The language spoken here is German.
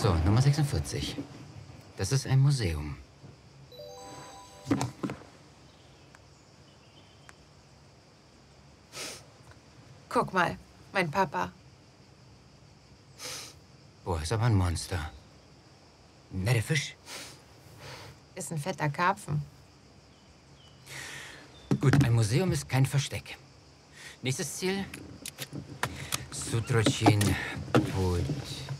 So, Nummer 46. Das ist ein Museum. Guck mal, mein Papa. Boah, ist aber ein Monster. Netter Fisch. Ist ein fetter Karpfen. Gut, ein Museum ist kein Versteck. Nächstes Ziel. Sutrochin Put.